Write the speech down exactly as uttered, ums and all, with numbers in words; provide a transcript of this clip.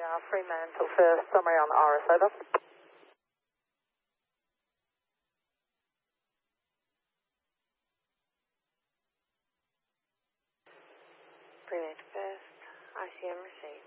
uh, Fremantle first, summary on Iris, over. Fremantle first, I C M received.